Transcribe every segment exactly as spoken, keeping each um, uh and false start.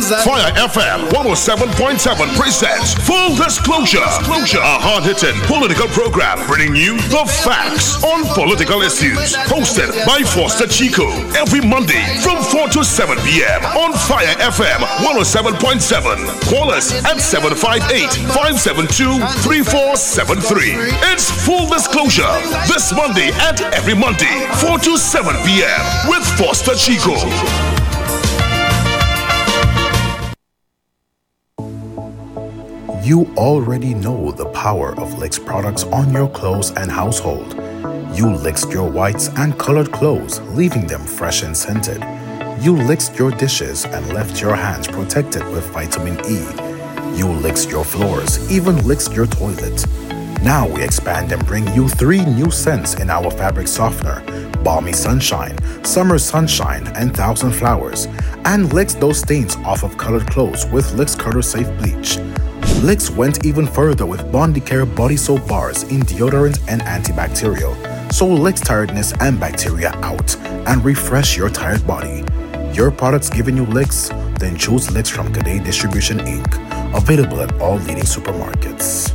Fire F M one oh seven point seven presents Full Disclosure. Disclosure. A hard-hitting political program bringing you the facts on political issues. Hosted by Foster Chico. Every Monday from four to seven p.m. on Fire F M one oh seven point seven. Call us at seven five eight, five seven two, three four seven three. It's Full Disclosure this Monday and every Monday, four to seven p.m. with Foster Chico. You already know the power of Licks products on your clothes and household. You licked your whites and colored clothes, leaving them fresh and scented. You licked your dishes and left your hands protected with vitamin E. You licked your floors, even licked your toilet. Now we expand and bring you three new scents in our fabric softener: Balmy Sunshine, Summer Sunshine, and Thousand Flowers. And licks those stains off of colored clothes with Licks Color Safe Bleach. Licks went even further with Bondi Care body soap bars in deodorant and antibacterial. So Licks tiredness and bacteria out and refresh your tired body. Your products giving you licks? Then choose Licks from Cadet Distribution Incorporated. Available at all leading supermarkets.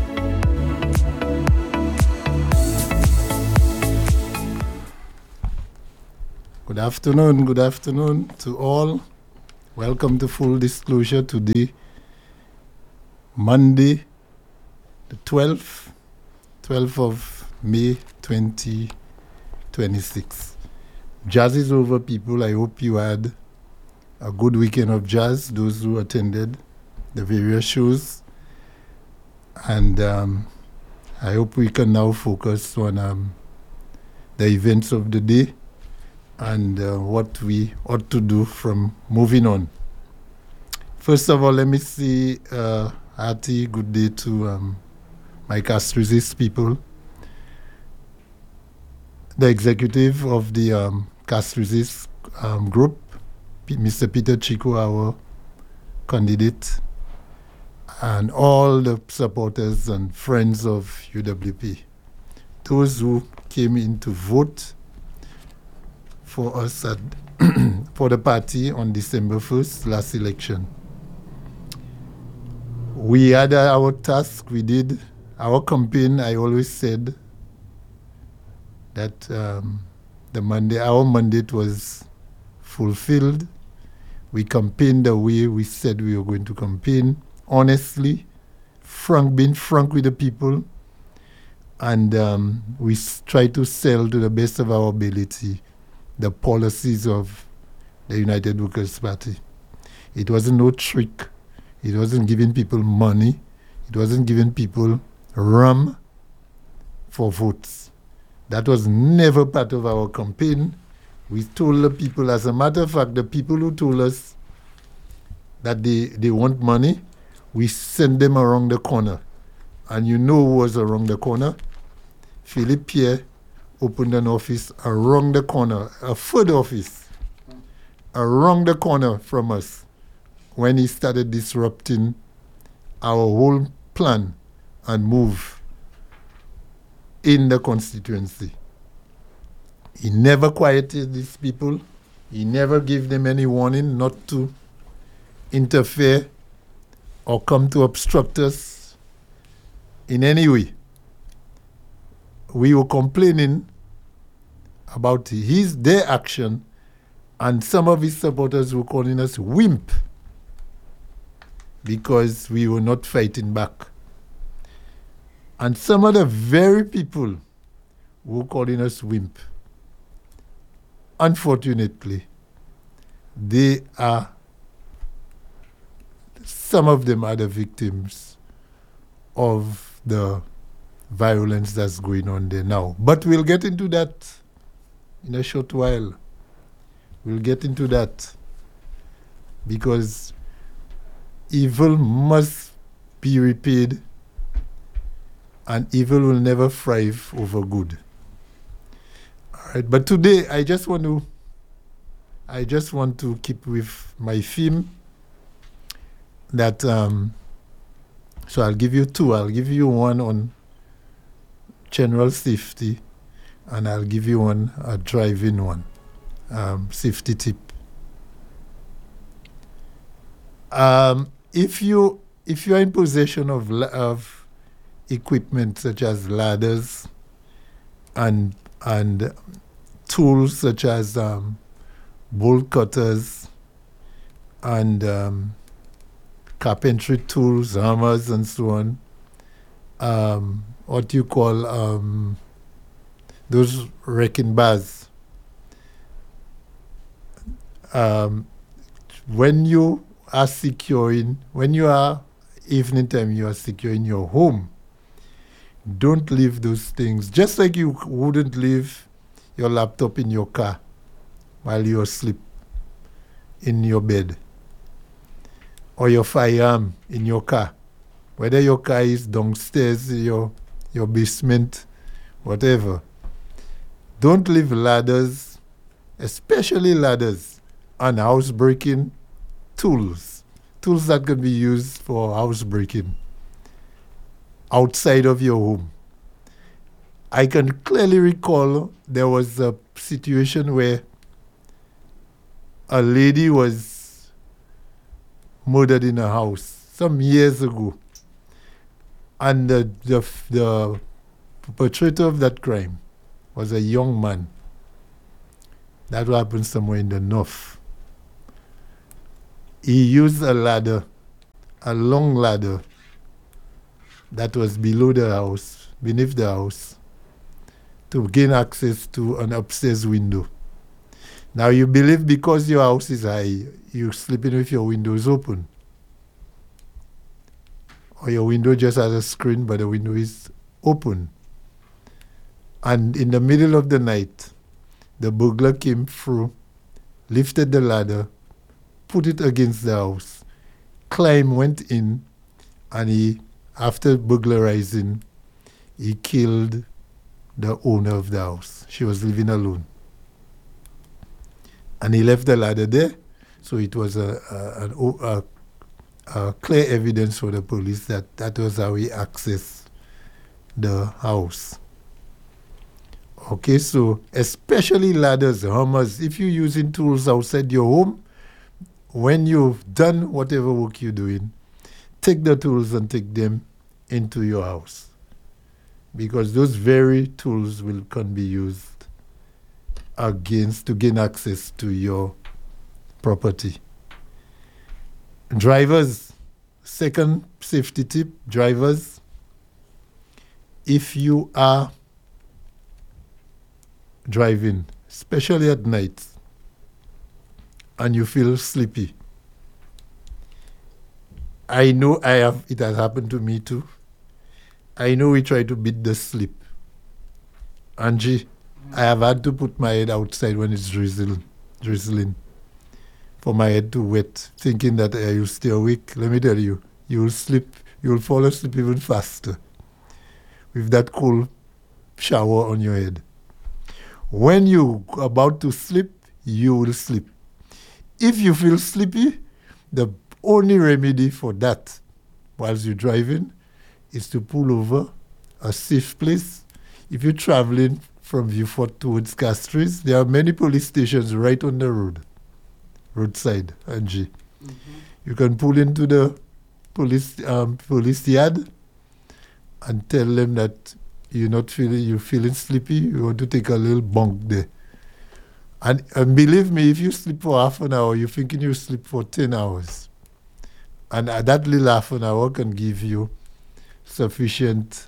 Good afternoon, good afternoon to all. Welcome to Full Disclosure today, Monday, the twelfth, twelfth of May, twenty twenty-six. Jazz is over, people. I hope you had a good weekend of jazz, those who attended the various shows. And um, I hope we can now focus on um, the events of the day and uh, what we ought to do from moving on. First of all, let me say uh, hearty good day to um, my Castrizis people. The executive of the um, Castrizis um, group, P- Mister Peter Chico, our candidate, and all the supporters and friends of U W P. Those who came in to vote for us at for the party on December first, last election. We had uh, our task, we did our campaign. I always said that um, the mandate, our mandate was fulfilled. We campaigned the way we said we were going to campaign, honestly, frank, being frank with the people, and um, we s- try to sell to the best of our ability the policies of the United Workers' Party. It wasn't no trick. It wasn't giving people money. It wasn't giving people rum for votes. That was never part of our campaign. We told the people, as a matter of fact, the people who told us that they, they want money, we sent them around the corner. And you know who was around the corner? Philippe Pierre opened an office around the corner, a food office, around the corner from us, when he started disrupting our whole plan and move in the constituency. He never quieted these people. He never gave them any warning not to interfere or come to obstruct us in any way. We were complaining about his their action, and some of his supporters were calling us wimp because we were not fighting back. And some of the very people were calling us wimp, unfortunately, they are, some of them are the victims of the violence that's going on there now. But we'll get into that in a short while. We'll get into that because evil must be repaid and evil will never thrive over good. All right, but today I just want to I just want to keep with my theme that um, so I'll give you two. I'll give you one on general safety, and I'll give you one, a driving one, um, safety tip. Um, if you if you are in possession of la- of equipment such as ladders and and tools such as um, bolt cutters and um, carpentry tools, hammers, and so on, um, what you call um, those wrecking bars. Um, when you are securing, when you are evening time, you are securing your home. Don't leave those things. Just like you wouldn't leave your laptop in your car while you're asleep in your bed, or your firearm in your car, whether your car is downstairs, your your basement, whatever. Don't leave ladders, especially ladders, and housebreaking tools, tools that can be used for housebreaking outside of your home. I can clearly recall there was a situation where a lady was murdered in a house some years ago, and the, the, the perpetrator of that crime was a young man. That happened somewhere in the north. He used a ladder, a long ladder that was below the house, beneath the house, to gain access to an upstairs window. Now you believe because your house is high, you're sleeping with your windows open. Or your window just has a screen, but the window is open. And in the middle of the night, the burglar came through, lifted the ladder, put it against the house, climbed, went in, and he, after burglarizing, he killed the owner of the house. She was living alone. And he left the ladder there, so it was a, a, a, a clear evidence for the police that that was how he accessed the house. Okay, so especially ladders, hammers, if you're using tools outside your home, when you've done whatever work you're doing, take the tools and take them into your house, because those very tools will can be used against to gain access to your property. Drivers, second safety tip, drivers, if you are driving, especially at night, and you feel sleepy, I know I have, it has happened to me too. I know we try to beat the sleep. Angie, I have had to put my head outside when it's drizzling, drizzling, for my head to wet, thinking that uh, you stay awake. Let me tell you, you will sleep, you will fall asleep even faster with that cool shower on your head. When you're about to sleep, you will sleep. If you feel sleepy, the only remedy for that, whilst you're driving, is to pull over a safe place. If you're traveling from Vieux-Fort towards Castries, there are many police stations right on the road, roadside, Angie. Mm-hmm. You can pull into the police um, police yard and tell them that you're not feeling, you're feeling sleepy, you want to take a little bunk there. And, and believe me, if you sleep for half an hour, you're thinking you sleep for ten hours. And uh, that little half an hour can give you sufficient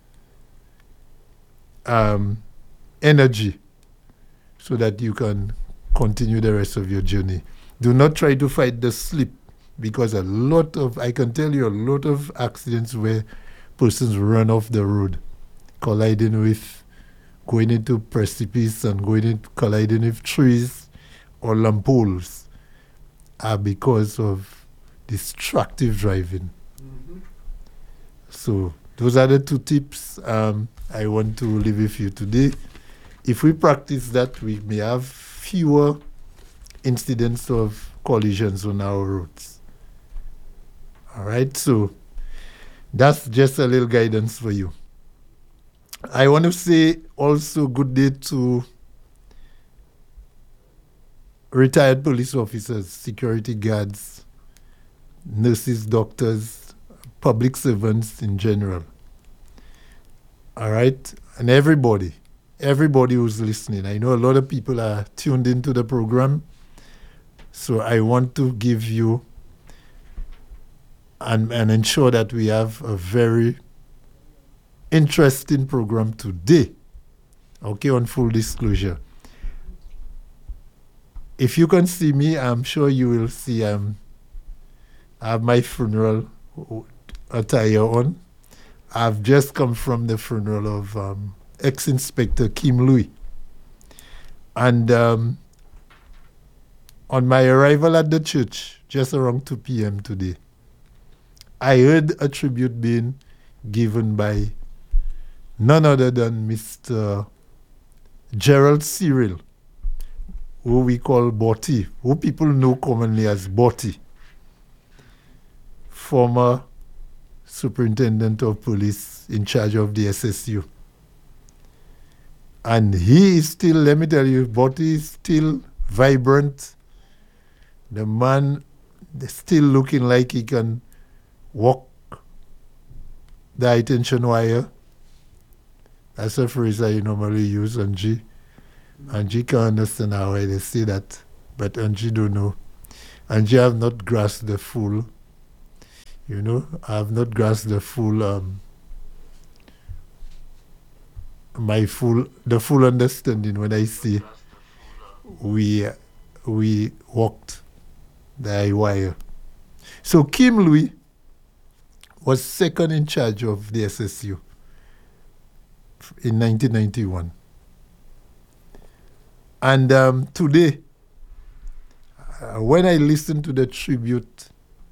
um, energy so that you can continue the rest of your journey. Do not try to fight the sleep, because a lot of, I can tell you a lot of accidents where persons run off the road, colliding with, going into precipice and going into, colliding with trees or lamp poles, are because of distractive driving. Mm-hmm. So those are the two tips um, I want to leave with you today. If we practice that, we may have fewer incidents of collisions on our roads. All right, so that's just a little guidance for you. I want to say also good day to retired police officers, security guards, nurses, doctors, public servants in general. All right? And everybody, everybody who's listening. I know a lot of people are tuned into the program, so I want to give you and, and ensure that we have a very interesting program today. Okay, on full disclosure. If you can see me, I'm sure you will see um, I have my funeral attire on. I've just come from the funeral of um, ex-Inspector Kim Louis. And um, on my arrival at the church, just around two p.m. today, I heard a tribute being given by none other than Mister Gerald Cyril, who we call Botti, who people know commonly as Botti, former Superintendent of Police in charge of the S S U. And he is still, let me tell you, Botti is still vibrant. The man is still looking like he can walk the high tension wire. That's a phrase I normally use, Angie. Angie can understand how I say that, but Angie don't know. Angie have not grasped the full, you know, I have not grasped the full, um, my full, the full understanding when I say we, we walked the high wire. So Kim Louis was second in charge of the S S U in nineteen ninety-one. And um, today, uh, when I listened to the tribute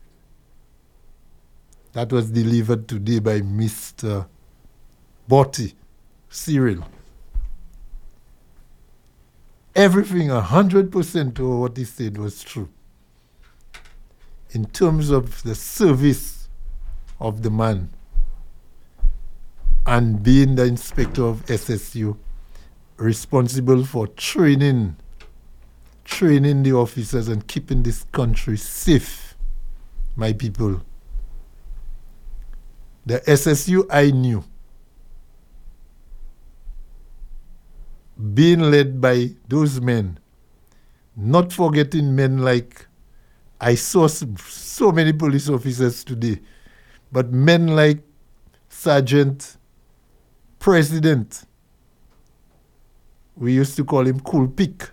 that was delivered today by Mister Botti, Cyril, everything, one hundred percent of what he said was true. In terms of the service of the man and being the inspector of S S U, responsible for training, training the officers and keeping this country safe, my people. The S S U I knew, being led by those men, not forgetting men like, I saw so many police officers today, but men like Sergeant President, we used to call him Cool Pick,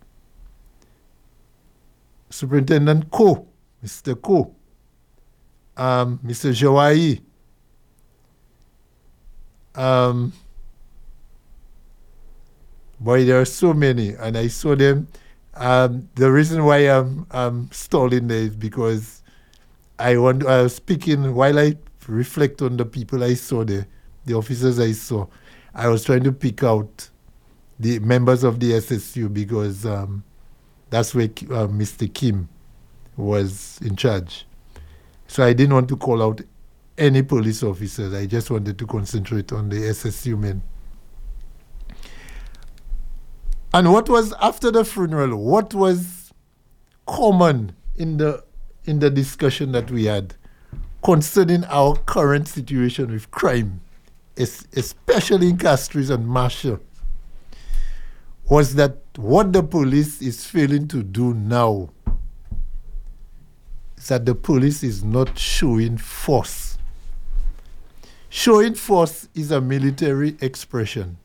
Superintendent Ko, Mister Ko, um, Mister Jawai, um, boy, there are so many, and I saw them. Um, the reason why I'm, I'm stalling there is because I want. I was speaking while I reflect on the people I saw there, the officers I saw. I was trying to pick out the members of the S S U because um, that's where uh, Mister Kim was in charge. So I didn't want to call out any police officers. I just wanted to concentrate on the S S U men. And what was after the funeral? What was common in the in the discussion that we had concerning our current situation with crime, es- especially in Castries and Marshall, was that what the police is failing to do now is that the police is not showing force. Showing force is a military expression.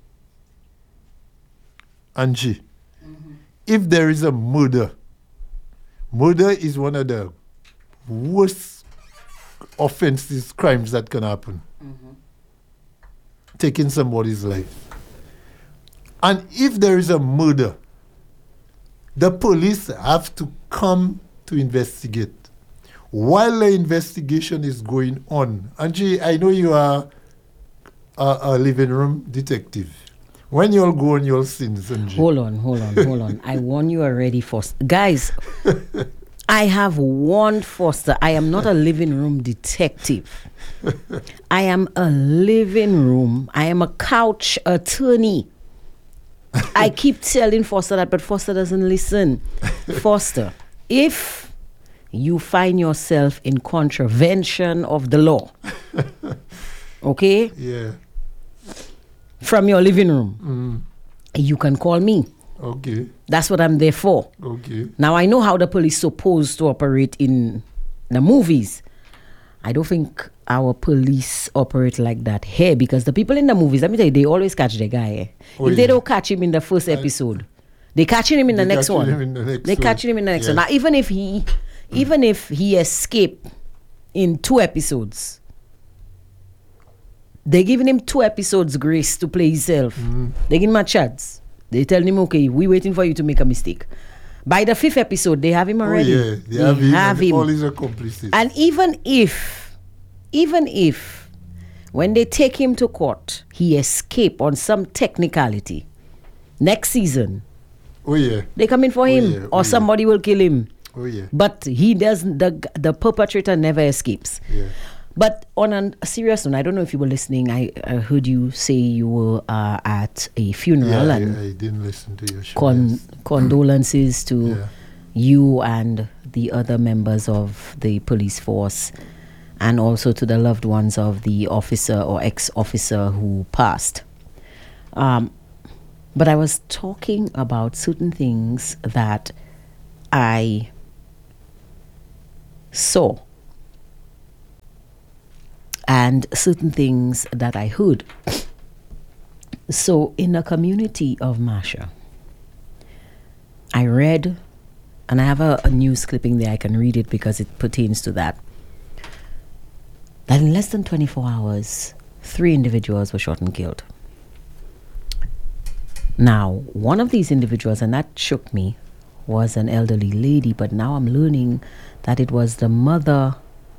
Angie, mm-hmm. If there is a murder, murder is one of the worst offenses, crimes that can happen. Mm-hmm. Taking somebody's life. And if there is a murder, the police have to come to investigate. While the investigation is going on, Angie, I know you are a, a living room detective. When you'll go on your sins, Angie. Hold on, hold on, hold on. I warn you already, Foster. Guys, I have warned Foster. I am not a living room detective. I am a living room. I am a couch attorney. I keep telling Foster that, but Foster doesn't listen. Foster, if you find yourself in contravention of the law, okay? Yeah. From your living room, Mm. you can call me. Okay. That's what I'm there for. Okay. Now, I know how the police supposed to operate in the movies. I don't think our police operate like that here, because the people in the movies, let me tell you, they always catch the guy. Eh? Oh, if they yeah. don't catch him in the first episode, they catching him in the They next catching one. him in the next they one. catching him in the next one. Yeah. Now, even if he, even if he escaped in two episodes, they giving him two episodes grace to play himself. Mm. They give him a chance. They tell him, okay, we waiting for you to make a mistake. By the fifth episode, they have him already. Oh, yeah. They, have him, have and him. all his accomplices. And even if, even if, when they take him to court, he escape on some technicality, next season, oh, yeah. they come in for Oh, him, yeah. or Oh, yeah. somebody will kill him. Oh, yeah. But he doesn't, the, the perpetrator never escapes. Yeah. But on an, a serious note, I don't know if you were listening. I, I heard you say you were uh, at a funeral, Yeah, and I, I didn't listen to your show. con- yes. condolences to Yeah. you and the other members of the police force, and also to the loved ones of the officer or ex-officer who passed. Um, but I was talking about certain things that I saw and certain things that I heard. So in the community of Masha, I read, and I have a, a news clipping there, I can read it because it pertains to that, that in less than twenty-four hours, three individuals were shot and killed. Now, one of these individuals, and that shook me, was an elderly lady, but now I'm learning that it was the mother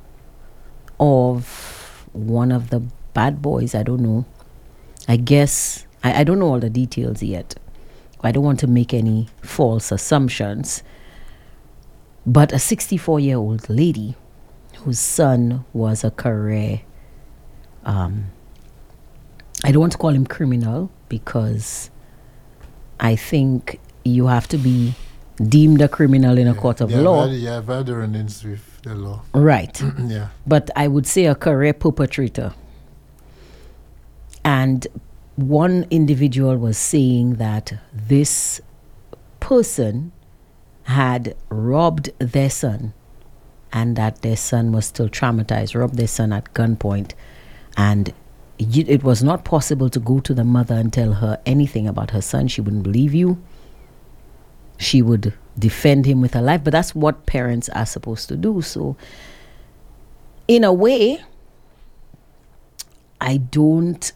of one of the bad boys. I don't know. I guess, I, I don't know all the details yet. I don't want to make any false assumptions. But a sixty-four-year-old lady whose son was a career, um, I don't want to call him criminal, because I think you have to be deemed a criminal in a court of yeah, law. I've had, yeah, I've had run-ins with the law. Right. Yeah. But I would say a career perpetrator. And one individual was saying that this person had robbed their son, and that their son was still traumatized, robbed their son at gunpoint. And y- it was not possible to go to the mother and tell her anything about her son. She wouldn't believe you. She would defend him with her life. But that's what parents are supposed to do. So in a way, I don't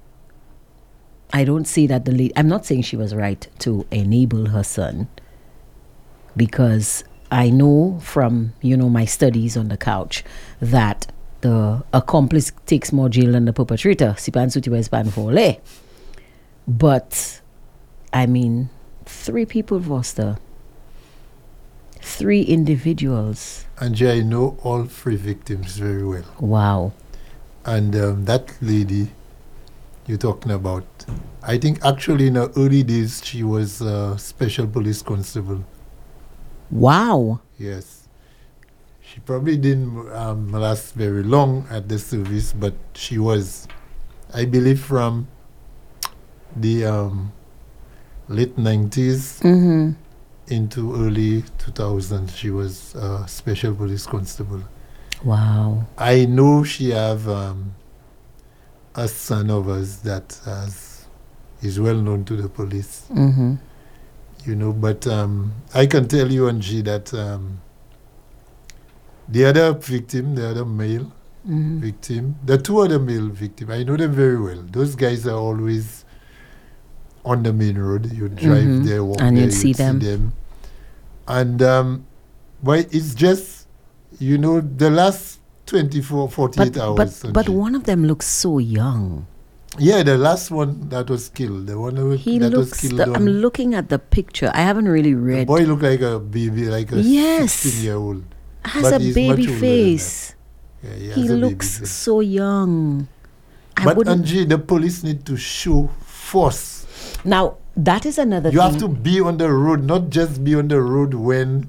I don't say that the lady, I'm not saying she was right to enable her son, because I know from, you know, my studies on the couch that the accomplice takes more jail than the perpetrator. Sipan suti wa sipan fole. But I mean, three people, Foster. Three individuals. And I know all three victims very well. Wow. And um, that lady you're talking about, I think actually in her early days, she was a special police constable. Wow. Yes. She probably didn't um, last very long at the service, but she was, I believe, from the um, late nineties Mm-hmm. into early two thousands. She was a special police constable. Wow. I know she have um, a son of us that has, is well known to the police. Mm-hmm. You know, but um, I can tell you, Angie, that um, the other victim, the other male Mm-hmm. victim, the two other male victims, I know them very well. Those guys are always on the main road. You drive Mhm. there, walk And there, you'd see them. And um, well, it's just, you know, the last twenty-four, forty-eight But, hours. but, but Angie. one of them looks so young. Yeah, the last one that was killed, the one who, He that looks, was killed. the, on, I'm looking at the picture. I haven't really the read. boy looked like a baby, like a Yes. sixteen-year-old. Has but a he's baby much older than face. Yeah, he, He has a baby looks face. so young. I But wouldn't. Angie, the police need to show force. Now, that is another You thing. have to be on the road, not just be on the road when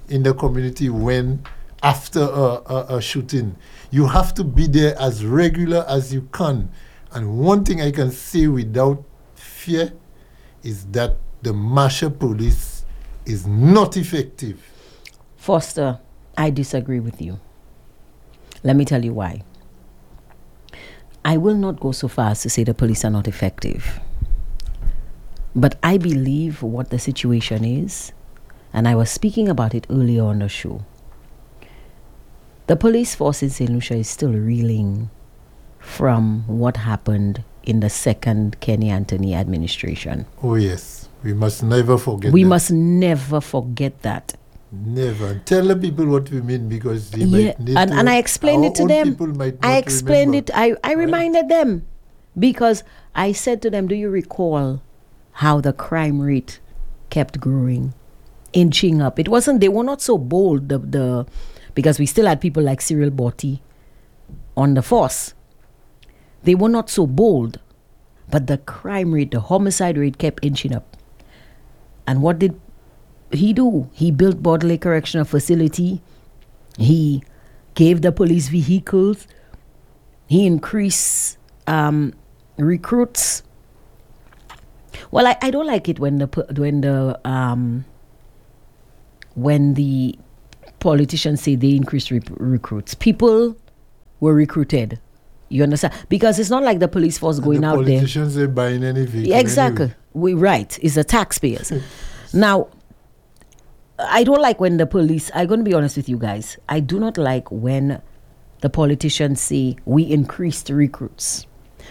in the community when after a, a, a shooting. You have to be there as regular as you can. And one thing I can say without fear is that the marshal police is not effective. Foster, I disagree with you. Let me tell you why. I will not go so far as to say the police are not effective. But I believe what the situation is, and I was speaking about it earlier on the show. The police force in Saint Lucia is still reeling from what happened in the second Kenny Anthony administration. Oh yes, we must never forget We that. must never forget that. Never. Tell the people what we mean, because they Yeah, might need and, to, and I explained our it to own them. people might I not explained remember. it. I, I Right. reminded them because I said to them, do you recall how the crime rate kept growing, inching up? It wasn't, they were not so bold, the, the because we still had people like Cyril Botti on the force. They were not so bold, but the crime rate, the homicide rate kept inching up. And what did he do? He built Bordelais Correctional Facility. He gave the police vehicles. He increased um, recruits. Well, I, I don't like it when the when the um, when the politicians say they increased re- recruits. People were recruited. You understand? Because it's not like the police force going the out there. Politicians ain't buying any vehicle. Exactly. Anyway. We right. It's the taxpayers. Now, I don't like when the police, I'm going to be honest with you guys. I do not like when the politicians say we increased recruits.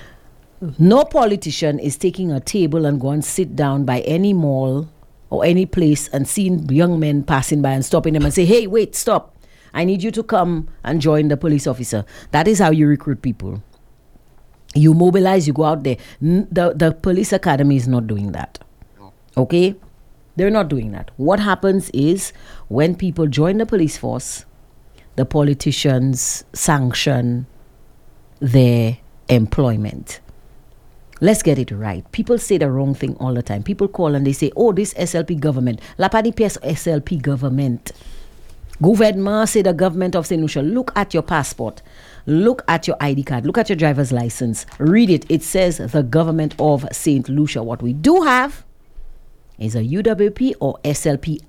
No politician is taking a table and go and sit down by any mall or any place and seeing young men passing by and stopping them and say, hey, wait, stop. I need you to come and join the police officer. That is how you recruit people. You mobilize, you go out there. N- the, the police academy is not doing that. Okay? They're not doing that. What happens is when people join the police force, the politicians sanction their employment. Let's get it right. People say the wrong thing all the time. People call and they say, oh, this S L P government. La pas di pièce S L P government. Gouvernement, say the government of Saint Lucia. Look at your passport. Look at your I D card. Look at your driver's license. Read it. It says the government of Saint Lucia. What we do have is a U W P or S L P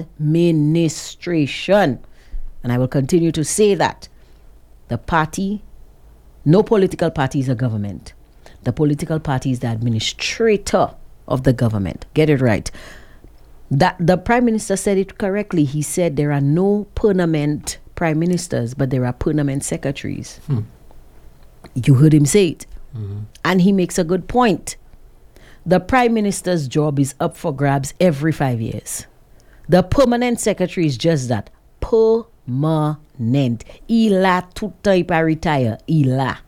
administration. And I will continue to say that. The party, no political party is a government. The political party is the administrator of the government. Get it right. That the Prime Minister said it correctly. He said there are no permanent prime ministers, but there are permanent secretaries. Hmm. You heard him say it. Mm-hmm. And he makes a good point. The Prime Minister's job is up for grabs every five years. The permanent secretary is just that. Permanent. Ila tuta ipa retire. Ila.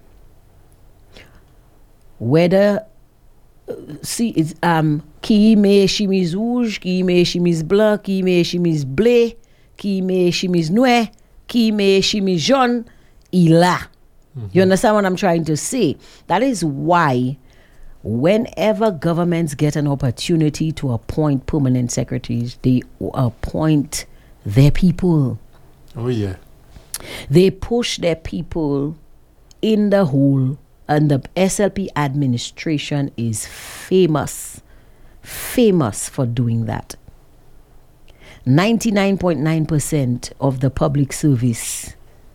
Whether see it's um qui met chemise rouge, qui met chemise blanc, qui met chemise bleu, qui met chemise noire, qui met chemise jaune, il a. Mm-hmm. You understand what I'm trying to say? That is why whenever governments get an opportunity to appoint permanent secretaries, they appoint their people. Oh yeah. They push their people in the hole. And the S L P administration is famous, famous for doing that. ninety-nine point nine percent of the public service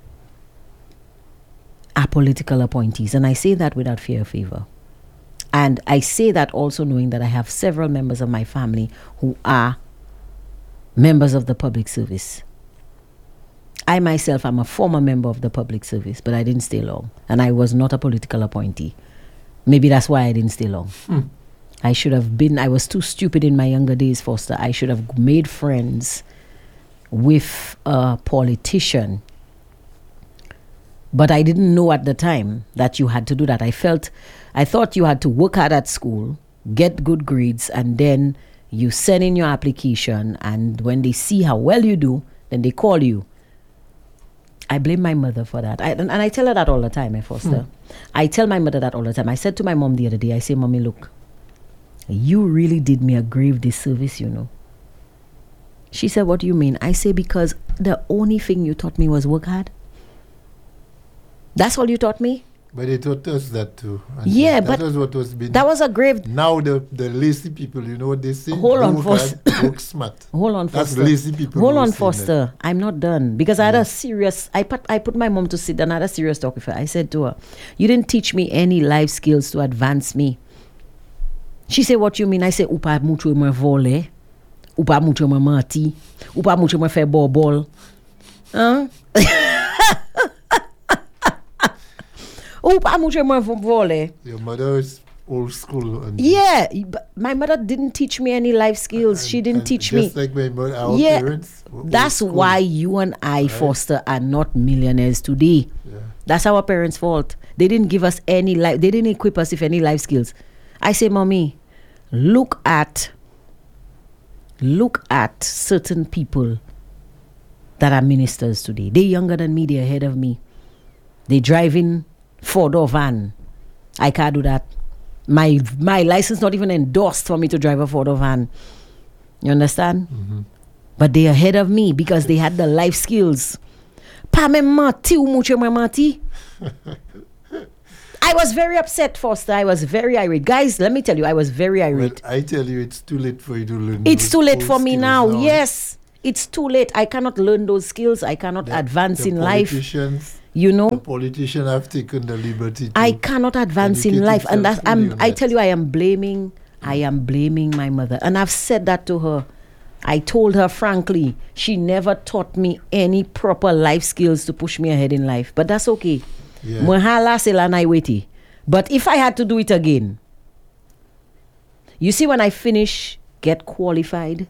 are political appointees. And I say that without fear or favor. And I say that also knowing that I have several members of my family who are members of the public service. I myself am a former member of the public service, but I didn't stay long. And I was not a political appointee. Maybe that's why I didn't stay long. Hmm. I should have been, I was too stupid in my younger days, Foster. I should have made friends with a politician. But I didn't know at the time that you had to do that. I felt, I thought you had to work hard at school, get good grades, and then you send in your application. And when they see how well you do, then they call you. I blame my mother for that. I, and, and I tell her that all the time, eh, Foster. Hmm. I tell my mother that all the time. I said to my mom the other day, I say, Mommy, look, you really did me a grave disservice, you know. She said, what do you mean? I say, because the only thing you taught me was work hard. That's all you taught me? But they taught us that too. And Yeah, that but was what was being. That was a grave... Now the, the lazy people, you know what they say? Hold on, work Foster. hard, work smart. Hold on, That's Foster. lazy people. Hold who on, are saying Foster. that. I'm not done. Because I had a serious... I put, I put my mom to sit down. I had a serious talk with her. I said to her, you didn't teach me any life skills to advance me. She said, what you mean? I said, ou pa moutre mwen vole, ou pa moutre mwen manti, ou pa moutre mwen fè bobol. Hein? Ou pa moutre mwen vole. Your mother is old school. And Yeah, but my mother didn't teach me any life skills. and- She didn't and teach me. Just like my mother, our Yeah, parents. were old that's school. why you and I, Foster, are not millionaires today. Yeah. That's our parents' fault. They didn't give us any life. They didn't equip us with any life skills. I say, mommy, look at, look at certain people that are ministers today. They're younger than me. They're ahead of me. They driving four-door van. I can't do that. My my license not even endorsed for me to drive a four-door van. You understand? Mm-hmm. But they ahead of me because they had the life skills. Pa men mati ou mouche mwen mati. I was very upset, Foster. I was very irate. Guys, let me tell you, I was very Well, irate. I tell you, it's too late for you to learn. It's those too late old for me skills now. Yes. It's too late. I cannot learn those skills. I cannot The- advance the in life. politicians- You The know? politicians have taken the liberty to. I cannot advance in educate life, and itself that I'm. fully on I that. tell you, I am blaming. I am blaming my mother, and I've said that to her. I told her frankly, she never taught me any proper life skills to push me ahead in life. But that's okay. Yeah. Mwen hala se la na weti. But if I had to do it again, you see, when I finish, get qualified,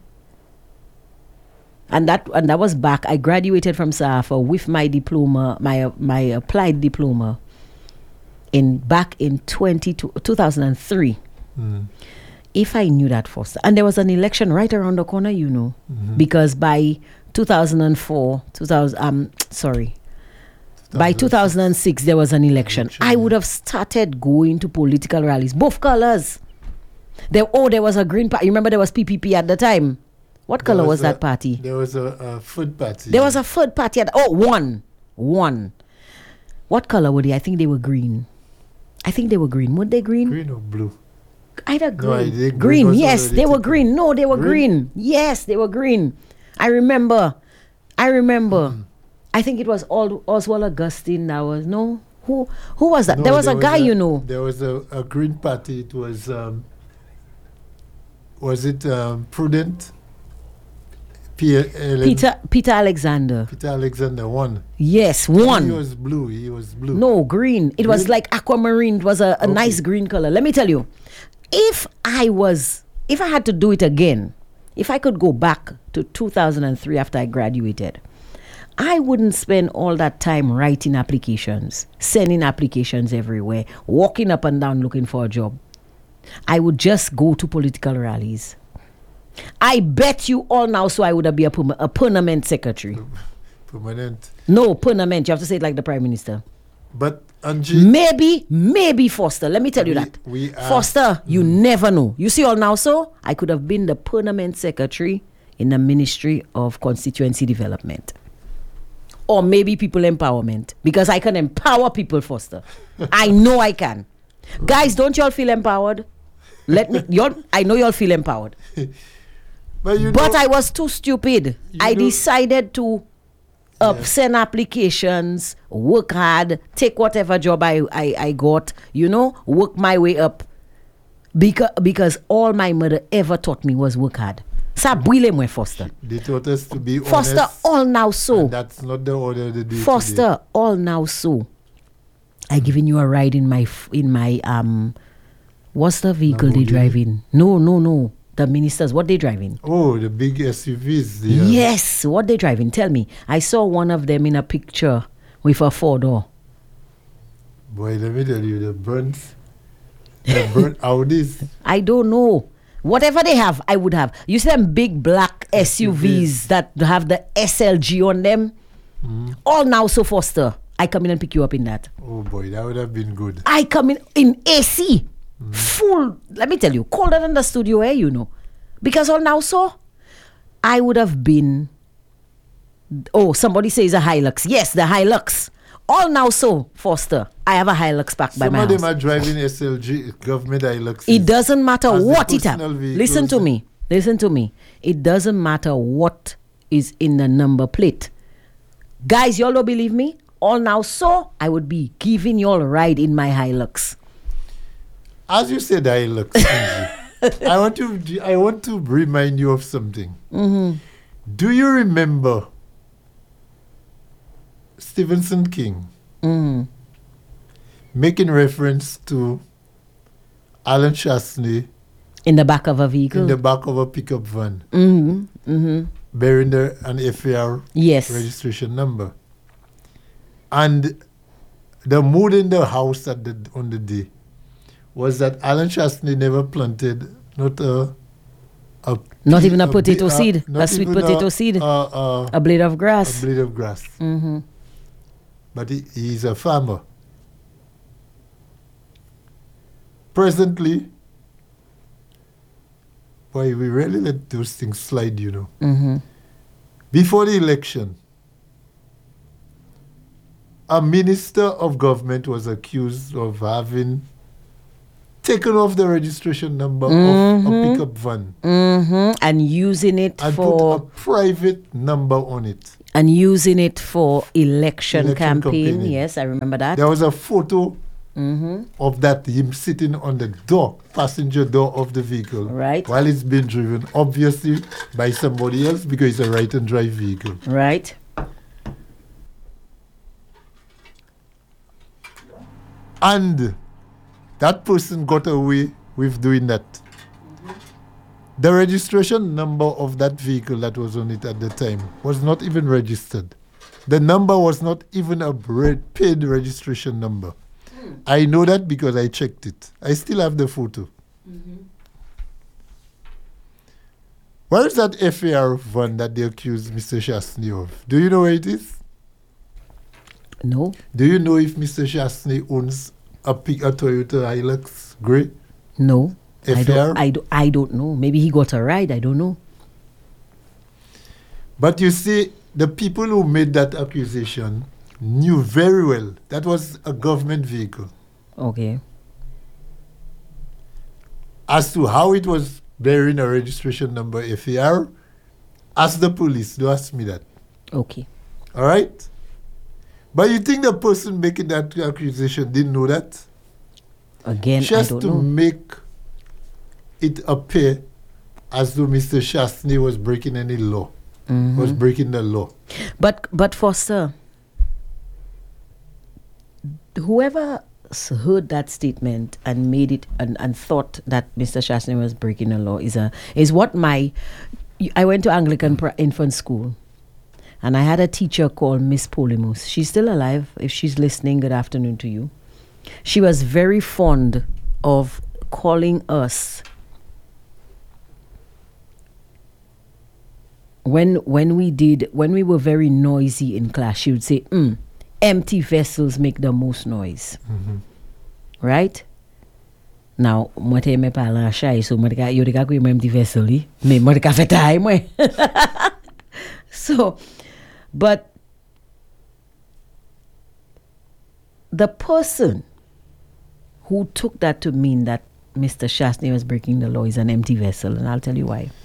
and that and that was back. I graduated from SAFA with my diploma, my my applied diploma, in back in twenty, two thousand three. Mm. If I knew that first, and there was an election right around the corner, you know, Mhm. because by two thousand four, two thousand, um, sorry, by two thousand six there was an election. Election, I would yeah. have started going to political rallies, both colors. There, oh, there was a green party. You remember there was P P P at the time. What There color was, a- that party? There was a, a food party. There was a third party at oh one, one. What color were they? I think they were green. I think they were green. Were they green? green or blue. Either No, I green. think green green, was yes, already they were taken. green. No, they were Green? green. Yes, they were green. I remember. I remember. Mm. I think it was Ol- Oswald Augustine that was no. Who who was that? No, there was a guy, you know. There was a, a green party. It was um, was it um, Prudent? Pierre, Ellen- Peter Peter Alexander. Peter Alexander won. Yes, He one. was blue. He was blue. No, green. It was Green? like aquamarine. It was a, a Okay. nice green color. Let me tell you, if I was, if I had to do it again, if I could go back to two thousand three after I graduated, I wouldn't spend all that time writing applications, sending applications everywhere, walking up and down looking for a job. I would just go to political rallies. I bet you all now, so I would have been a, perma- a permanent secretary. Permanent. No, permanent. You have to say it like the prime minister. But Angie, Maybe, maybe Foster. Let me tell you We- that. we are- Foster, you never know. You see all now, so I could have been the permanent secretary in the Ministry of Constituency Development. Or maybe people empowerment. Because I can empower people, Foster. I know I can. Guys, don't y'all feel empowered? Let me y'all I know y'all feel empowered. but you But know, I was too stupid. You I know- decided to uh, Yeah. send applications, work hard, take whatever job I, I, I got, you know, work my way up. Because, because all my mother ever taught me was work hard. Sa bwile mwen Foster. they taught us to be Foster, honest. all now so. and that's not the order of the day. Foster, all now so. I given you a ride in my f- in my um what's the vehicle they Lamborghini. drive in? No, no, no. The ministers, what they driving? Today. Oh, the big S U Vs. The, uh, Yes, what they driving? Tell me. I saw one of them in a picture with a four door. Boy, let me tell you, the burnt, the burnt Audis. I don't know. Whatever they have, I would have. You see them big black S U Vs that have the S L G on them? Mhm. All now so Foster. I come in and pick you up in that. Oh boy, that would have been good. I come in in A C. Full, let me tell you, colder than the studio air, you know. Because all now so, I would have been. Oh, somebody says a Hilux. Yes, the Hilux. All now so, Foster. I have a Hilux back by Some my of house. them are driving S L G, government Hilux. It doesn't matter as the what it has. personal Listen to vehicles. me. Listen to me. It doesn't matter what is in the number plate. Guys, y'all don't believe me? All now so, I would be giving y'all a ride in my Hilux. As you said, Hilux. Angie, I want to. I want to remind you of something. Mm-hmm. Do you remember Stephenson King Mm. making reference to Alan Chastney In the back of a vehicle. in the back of a pickup van mm-hmm. Mm-hmm. bearing the, an F A R Yes. registration number? And the mood in the house at the, on the day was that Alan Chastney never planted not a, a Not pea- even a bi- potato uh, seed, not a sweet even potato a, seed, uh, uh, a blade of a grass. blade of grass. Mm-hmm. But he, he's a farmer. Presently, boy, we really let those things slide, you know. Mm-hmm. Before the election, a minister of government was accused of having taken off the registration number of a pickup van Mm-hmm. And using it and for put a private number on it. and using it for election, Election campaign. campaigning. Yes, I remember that. There was a photo Mm-hmm. of that, him sitting on the door, passenger door of the vehicle, Right. while it's being driven, obviously by somebody else because it's a right and drive vehicle. Right. And that person got away with doing that. The registration number of that vehicle that was on it at the time was not even registered. The number was not even a bre- paid registration number. I know that because I checked it. I still have the photo. Where is that F A R van that they accused Mister Chastney of? Do you know where it is? No. Do you know if Mister Chastney owns a, pic- a Toyota Hilux grey? No. I F A R? don't, I, don't, I don't know. Maybe he got a ride. I don't know. But you see, the people who made that accusation knew very well that was a government vehicle. Okay. As to how it was bearing a registration number F A R, ask the police. Don't ask me that. Okay. All right? But you think the person making that accusation didn't know that? Again, Just I don't to know. make it appear as though Mister Chastney was breaking any law, Mhm. was breaking the law. But but Foster, whoever s- heard that statement and made it and, and thought that Mister Chastney was breaking the law is a is what my I went to Anglican pra- infant school, and I had a teacher called Miss Polymus. She's still alive. If she's listening, good afternoon to you. She was very fond of calling us when when we did when we were very noisy in class. She would say, mm, empty vessels make the most noise. Right? Now, moi te me parle en chai, so moi te ka yo te ka kwe moi empty vessel li, mais moi te ka fait taille moi. So, but the person who took that to mean that Mister Chastney was breaking the law is an empty vessel, and I'll tell you why.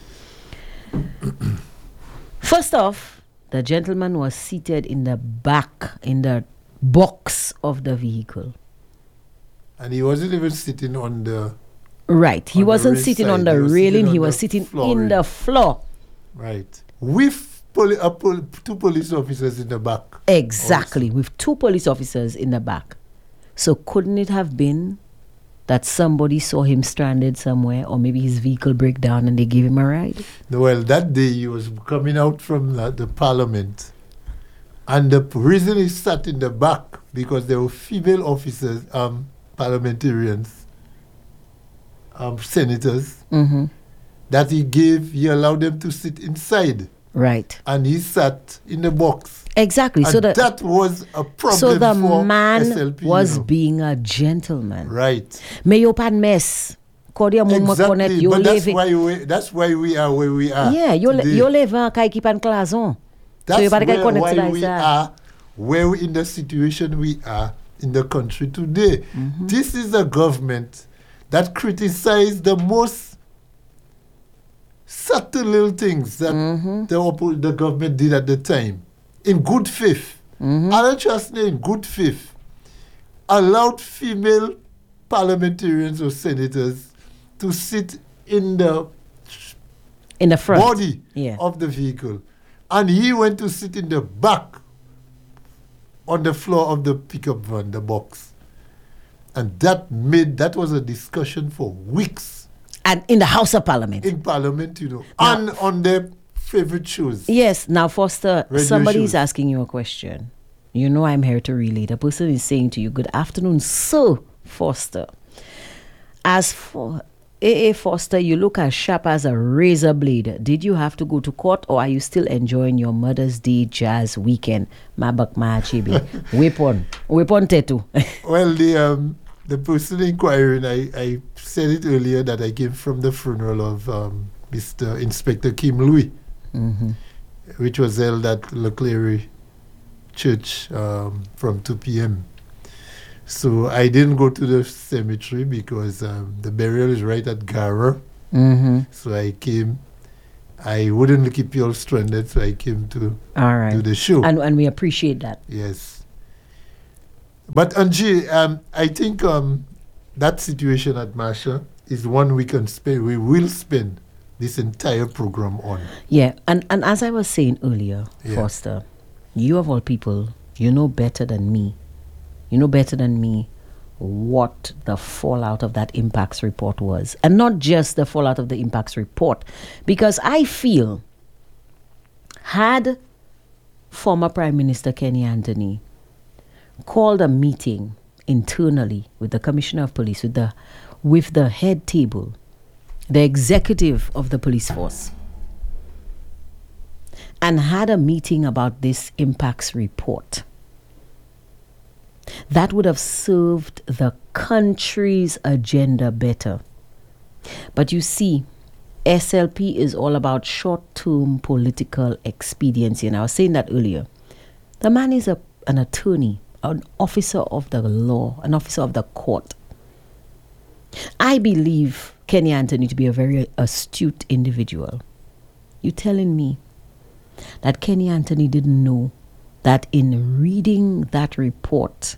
First off, the gentleman was seated in the back, in the box of the vehicle. And he wasn't even sitting on the Right. He On the wasn't rail sitting side, on the he was railing, sitting he on was the sitting in flooring. the floor. right with poli- a pol- two police officers in the back. Exactly, with two police officers in the back. So couldn't it have been that somebody saw him stranded somewhere, or maybe his vehicle break down and they gave him a ride? Well, that day he was coming out from the, the parliament, and the p- reason he sat in the back because there were female officers, um, parliamentarians, um, senators, Mm-hmm. that he gave, he allowed them to sit inside, Right. and he sat in the box. Exactly. And so the that was a problem so the for man S L P. was you know. being a gentleman. right. Mais yo pas de mess. Kodia Mumma Connect, Exactly, you but that's live why we that's why we are where we are. Yeah, you today. you live in Kaikipan Clason. That's So you better get where, connected why to that we side. are where we, in the situation we are in the country today. Mm-hmm. This is a government that criticized the most subtle little things that Mm-hmm. the, oppo- the government did at the time in good faith. Mm-hmm. Alan Chasney, in good faith, allowed female parliamentarians or senators to sit in the In the front. body Yeah. of the vehicle. And he went to sit in the back on the floor of the pickup van, the box. And that made, that was a discussion for weeks And in the House of Parliament. in Parliament, you know, Now- and on their favorite shows. Yes, now Foster, Radio somebody is shows. asking you a question. You know I'm here to relay. The person is saying to you, good afternoon, Sir Foster. As for A A Foster, you look as sharp as a razor blade. Did you have to go to court or are you still enjoying your Mother's Day jazz weekend? Mabak Machibi. Weapon. Weapon tattoo. Well, the um, the person inquiring, I, I said it earlier that I came from the funeral of um, Mister Inspector Kim Louis, Mm-hmm. which was held at Leclerc Church um, from two p.m. So I didn't go to the cemetery because um, the burial is right at Gara. Mm-hmm. So I came. I wouldn't keep you all stranded, so I came to All right. do the show. And, and we appreciate that. Yes. But Angie, um, I think um, that situation at Marsha is one we can spend, we will spend this entire program on. Yeah, and, and as I was saying earlier, Yeah. Foster, you of all people, you know better than me. You know better than me what the fallout of that impacts report was. And not just the fallout of the impacts report. Because I feel had former Prime Minister Kenny Anthony called a meeting internally with the Commissioner of Police, with the with the head table, the executive of the police force, and had a meeting about this impacts report, that would have served the country's agenda better. But you see, S L P is all about short-term political expediency. And I was saying that earlier. The man is a, an attorney, an officer of the law, an officer of the court. I believe Kenny Anthony to be a very astute individual. You telling me that Kenny Anthony didn't know that in reading that report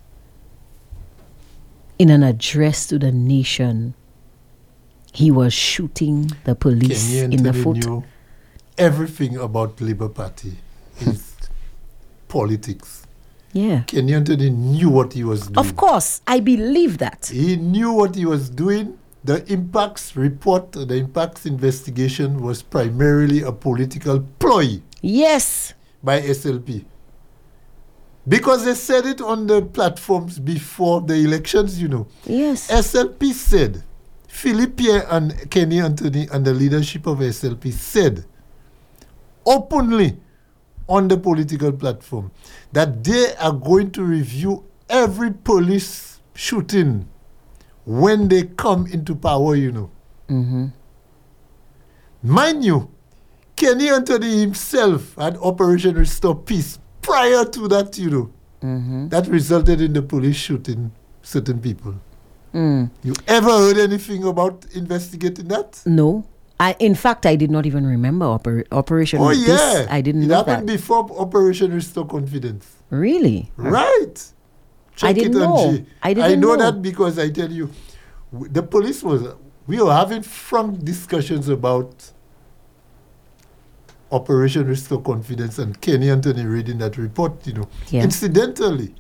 in an address to the nation, he was shooting the police Kenny in the Anthony foot? knew everything about Labour Party, his politics. Yeah. Kenny Anthony knew what he was doing. Of course, I believe that. He knew what he was doing. The impacts report, the impacts investigation was primarily a political ploy Yes. by S L P. Because they said it on the platforms before the elections, you know. Yes. S L P said, Philippe Pierre and Kenny Anthony and the leadership of S L P said openly on the political platform that they are going to review every police shooting when they come into power, you know. Mm-hmm. Mind you, Kenny Anthony himself had Operation Restore Peace prior to that, you know. Mm-hmm. That resulted in the police shooting certain people. Mm. You ever heard anything about investigating that? No. I, in fact, I did not even remember oper- Operation Oh, this. yeah. I didn't it know happened that. before Operation Restore Confidence. Really? Right. Check didn't it, know. Angie. I didn't I know, know. that because I tell you, w- the police was, we were having frank discussions about Operation Restore Confidence and Kenny Anthony reading that report, you know, Yeah. incidentally.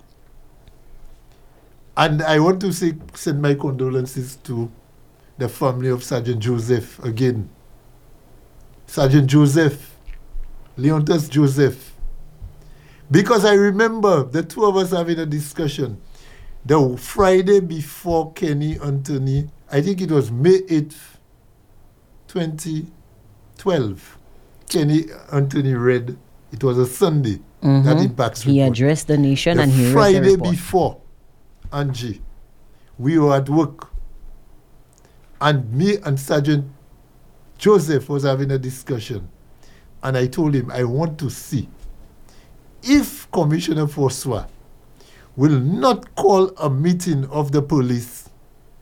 And I want to say, send my condolences to the family of Sergeant Joseph again. Sergeant Joseph, Leontas Joseph. Because I remember the two of us having a discussion the Friday before Kenny Anthony, I think it was May eighth, twenty twelve. Kenny Anthony read, it was a Sunday, Mhm. that impacts He report. addressed the nation The and he read the Friday report. before, Angie, we were at work. And me and Sergeant Joseph was having a discussion. And I told him, I want to see if Commissioner Forswa will not call a meeting of the police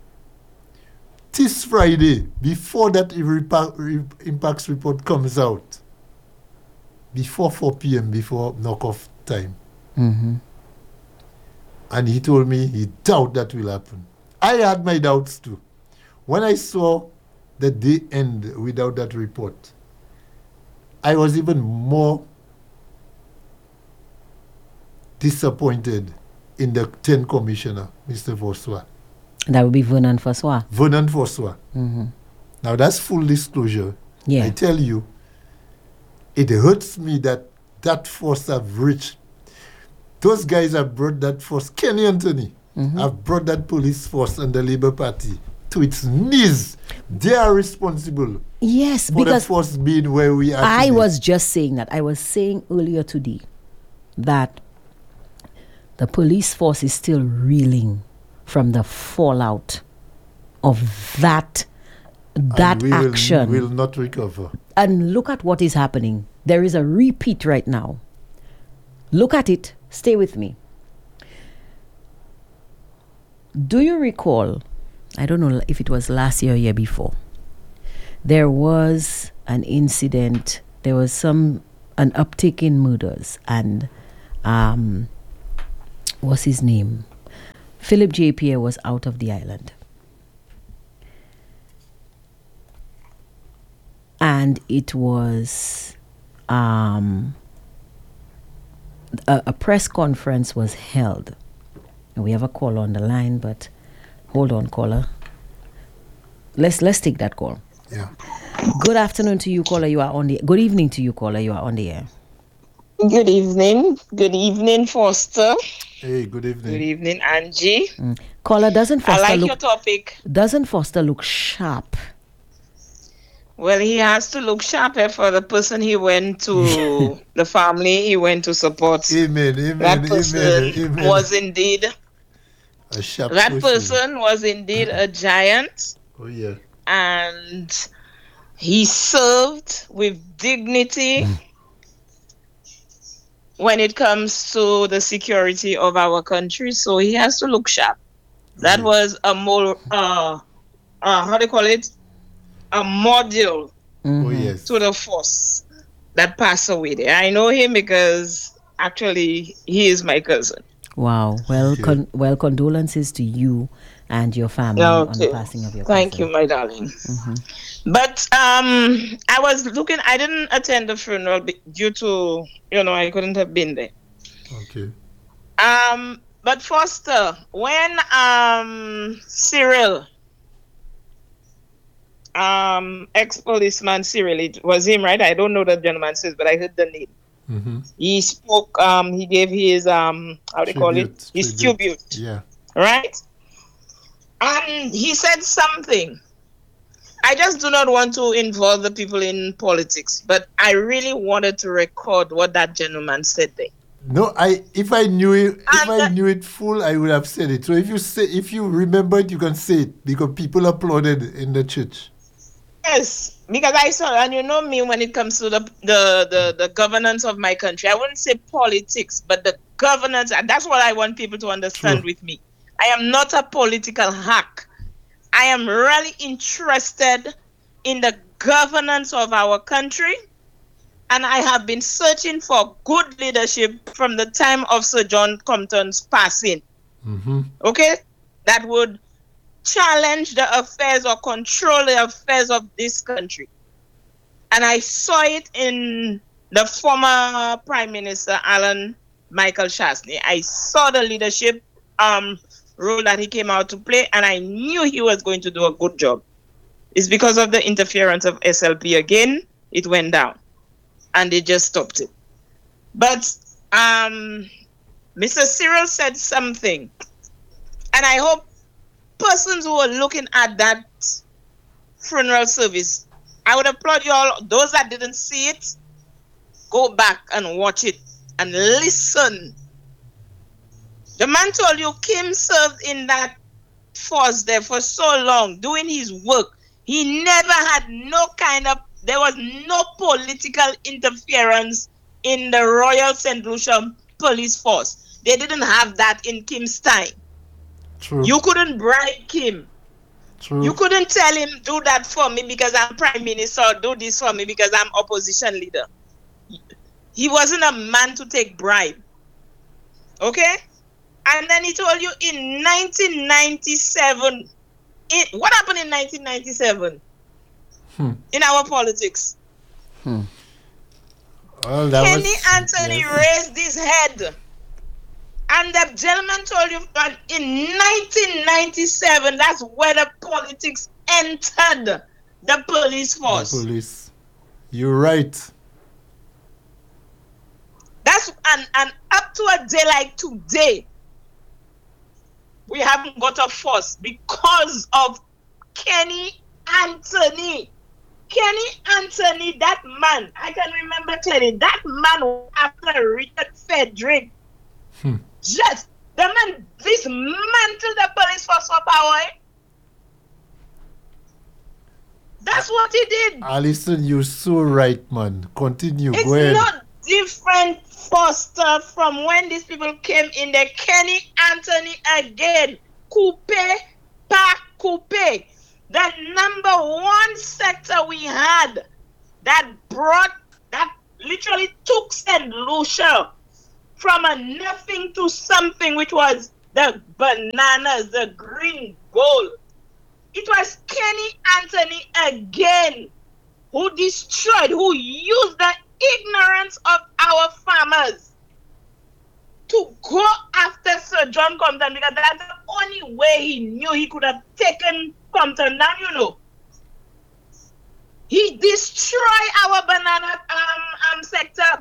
this Friday before that impacts report comes out, before four p.m., before knock-off time. Mm-hmm. And he told me he doubt that will happen. I had my doubts too. When I saw the day end without that report, I was even more disappointed in the ten commissioner, Mister Forswa. That would be Vernon Forswa. Vernon Forswa. Mm-hmm. Now that's full disclosure. Yeah. I tell you, it hurts me that that force have reached. Those guys have brought that force, Kenny Anthony, mm-hmm. have brought that police force and the Labour Party to its knees. They are responsible. Yes, for because the force being where we are I today. was just saying that. I was saying earlier today that the police force is still reeling from the fallout of that that and we action. Will, will not recover. And look at what is happening. There is a repeat right now. Look at it. Stay with me. Do you recall, I don't know if it was last year or year before, there was an incident, there was some, an uptick in murders, and um, what's his name? Philip J. Pierre was out of the island. And it was, um, a, a press conference was held. And we have a caller on the line, but hold on, caller. Let's let's take that call. Yeah. Good afternoon to you, caller. You are on the. Good evening to you, caller. You are on the air. Good evening. Good evening, Foster. Hey, good evening. Good evening, Angie. Mm. Caller, doesn't Foster I like look, your topic. Doesn't Foster look sharp? Well, he has to look sharper for the person he went to, the family he went to support. Amen, amen, that person amen, amen. was indeed, a sharp that person. person was indeed a giant. Oh, yeah. And he served with dignity when it comes to the security of our country. So he has to look sharp. That was a more, uh, uh, how do you call it? A module Mm-hmm. Oh, yes. to the force that passed away there. I know him because actually he is my cousin. Wow. Well, Okay. con- well, condolences to you and your family on the Okay. passing of your Thank cousin. you, my darling. Mm-hmm. But um, I was looking, I didn't attend the funeral be- due to, you know, I couldn't have been there. Okay. Um, but Foster, when um Cyril, um ex-policeman Cyril, it was him, right? I don't know the gentleman's name, but I heard the name. Mm-hmm. He spoke. Um, he gave his um, how do you call it? Tribute, His tribute. tribute, Yeah. right? And he said something. I just do not want to involve the people in politics, but I really wanted to record what that gentleman said there. No, I if I knew it, if And I that- knew it full, I would have said it. So if you say, if you remember it, you can say it because people applauded in the church. Yes, because I saw, and you know me, when it comes to the the the, the governance of my country, I wouldn't say politics, but the governance, and that's what I want people to understand True. with me. I am not a political hack. I am really interested in the governance of our country, and I have been searching for good leadership from the time of Sir John Compton's passing. Mm-hmm. Okay, that would challenge the affairs or control the affairs of this country. And I saw it in the former Prime Minister Alan Michael Chasney. I saw the leadership um, role that he came out to play, and I knew he was going to do a good job. It's because of the interference of S L P again, it went down, and they just stopped it. But um, Mister Cyril said something, and I hope persons who are looking at that funeral service, I would applaud you all. Those that didn't see it, go back and watch it and listen. The man told you Kim served in that force there for so long doing his work. He never had no kind of, there was no political interference in the Royal Saint Lucia police force. They didn't have that in Kim's time. True. You couldn't bribe Kim. True. You couldn't tell him, do that for me because I'm prime minister, or do this for me because I'm opposition leader. He wasn't a man to take bribe. Okay? And then he told you in nineteen ninety-seven, it, what happened in nineteen ninety-seven Hmm. in our politics? Hmm. Well, that Kenny was, Anthony yes. raised his head. And the gentleman told you that in nineteen ninety-seven, that's where the politics entered the police force. The police. You're right. That's and, and up to a day like today, we haven't got a force because of Kenny Anthony. Kenny Anthony, that man, I can remember clearly, that man after Richard Frederick, Hmm. just the man dismantled the police force for power. Eh? That's what he did. Alison, you're so right, man. Continue. It's Go ahead. not different, Foster, from when these people came in there. Kenny Anthony again. Coupe, pa coupe. The number one sector we had that brought, that literally took Saint Lucia from a nothing to something, which was the bananas, the green gold. It was Kenny Anthony again who destroyed, who used the ignorance of our farmers to go after Sir John Compton, because that's the only way he knew he could have taken Compton down, you know. He destroyed our banana um, um sector.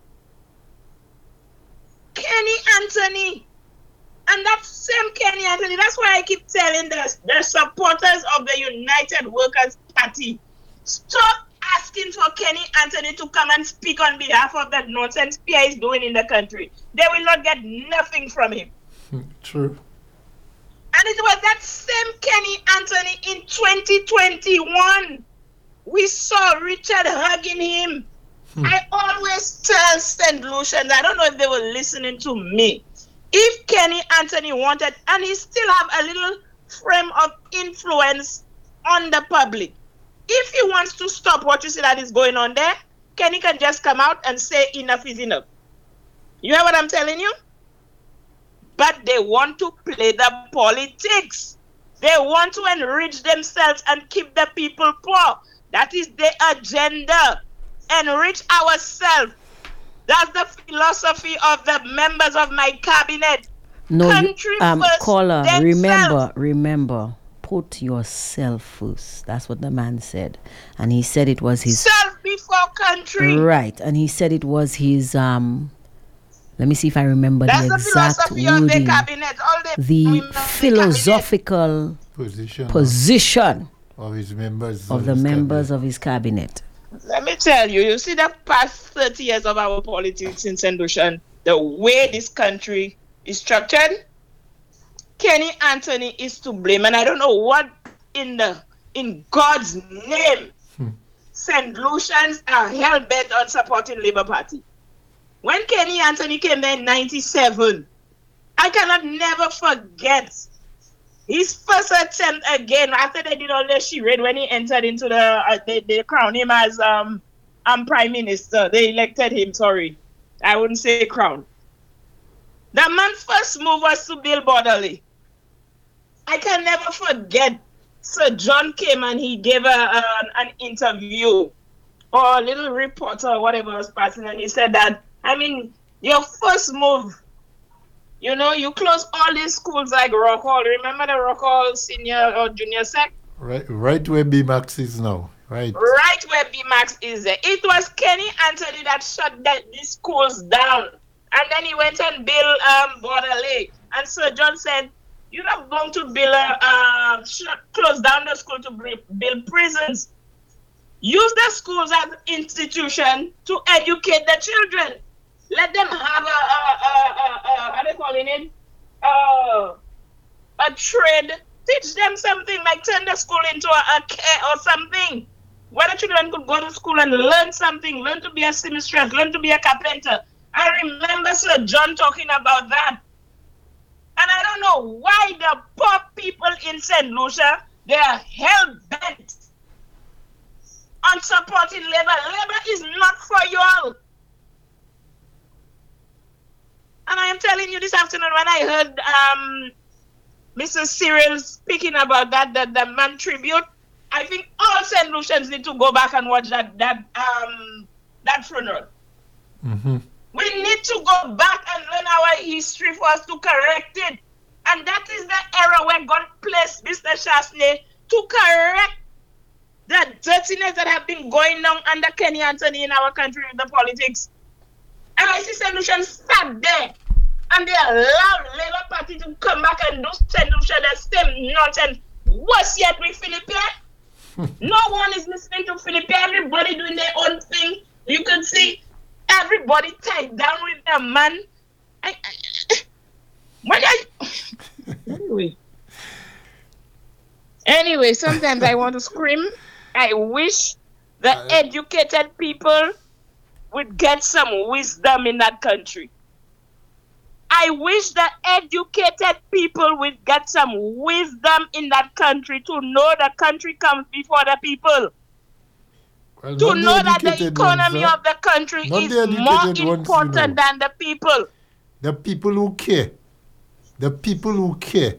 Kenny Anthony. And that same Kenny Anthony, that's why I keep telling the, the supporters of the United Workers' Party, stop asking for Kenny Anthony to come and speak on behalf of that nonsense P I is doing in the country. They will not get nothing from him. True. And it was that same Kenny Anthony in twenty twenty-one. We saw Richard hugging him. Hmm. I always tell Saint Lucians, I don't know if they were listening to me. If Kenny Anthony wanted, and he still have a little frame of influence on the public, if he wants to stop what you see that is going on there, Kenny can just come out and say enough is enough. You hear what I'm telling you? But they want to play the politics. They want to enrich themselves and keep the people poor. That is their agenda. Enrich ourselves. That's the philosophy of the members of my cabinet. No, Country you, um, first, caller, themselves. remember, remember, put yourself first. That's what the man said. And he said it was his... Self before country. Right. And he said it was his... um. Let me see if I remember That's the the exact philosophy of the wording. cabinet. All the, The women of the philosophical Position position of his members. of the his members cabinet. of his cabinet. cabinet. Let me tell you, you see the past thirty years of our politics in Saint Lucia, the way this country is structured, Kenny Anthony is to blame. And I don't know what in the in God's name Hmm. Saint Lucians are hell-bent on supporting Labour Party. When Kenny Anthony came there in ninety-seven, I cannot never forget his first attempt again after they did all the charade when he entered into the, uh, they, they crowned him as um, um prime minister. They elected him, sorry. I wouldn't say crown. The man's first move was to build Borderley. I can never forget Sir John came and he gave a, a, an interview or a little report or whatever was passing, and he said that, I mean, your first move, you know, you close all these schools like Rock Hall. Remember the Rock Hall senior or junior sec? Right, right where B MAX is now. Right. Right where B MAX is there. It was Kenny Anthony that shut that, these schools down. And then he went and built um, Border Lake. And Sir John said, you're not going to build a, uh, shut, close down the school to build prisons. Use the schools as institution to educate the children. Let them have a, a, a, a, a how they calling it? Uh, a trade Teach them something, like turn the school into a, a care or something. Where the children could go to school and learn something, learn to be a seamstress, learn to be a carpenter. I remember Sir John talking about that. And I don't know why the poor people in Saint Lucia, they are hell-bent on supporting labor. Labor is not for you all. And I am telling you this afternoon when I heard um, Missus Cyril speaking about that, that the man tribute, I think all Saint Lucians need to go back and watch that that um that funeral. Mm-hmm. We need to go back and learn our history for us to correct it. And that is the era where God placed Mister Chasney to correct the dirtiness that have been going on under Kenny Anthony in our country with the politics. And I see Saint Lucians sat there and they allowed Labour Party to come back and do Saint Lucia the same nonsense. Worse yet with Philippe. No one is listening to Philippe. Everybody doing their own thing. You can see everybody tied down with their man. I, I, what I, anyway. Anyway, sometimes I want to scream. I wish the uh, educated people would get some wisdom in that country. I wish the educated people would get some wisdom in that country to know the country comes before the people. Well, to know that the economy ones, of the country not is the more ones, important you know. than the people. The people who care. The people who care.